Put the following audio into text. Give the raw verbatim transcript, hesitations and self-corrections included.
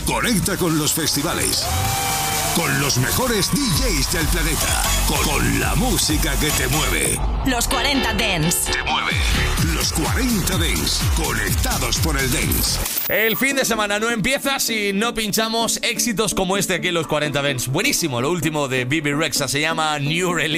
Conecta con los festivales, con los mejores D Js del planeta, con, con la música que te mueve. Los cuarenta Dance. Te mueve. Los cuarenta Dance, conectados por el Dance. El fin de semana no empieza si no pinchamos éxitos como este aquí en los cuarenta Dance. Buenísimo, lo último de Bebe Rexha se llama New Release.